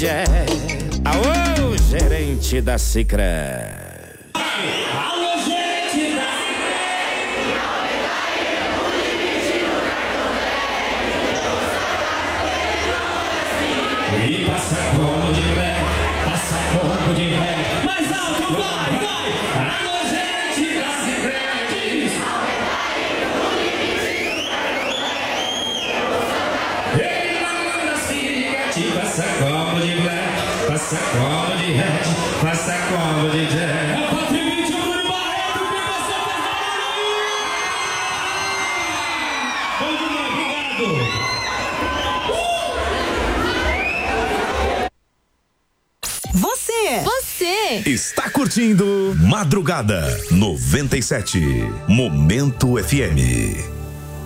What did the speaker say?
Alô, gerente da Sicredi. Alô, gerente da Sicredi. E passa como de ré, passa como de ré. Mais alto, vai, vai. Alô, gerente da Sicredi. Ele manda Sicredi. Passa como de ré, passa como de ré, passa como de ré. É o Patrício Bruno Barreto, que você faz barulho! Bom dia, obrigado! Você está curtindo Madrugada 97, Momento FM.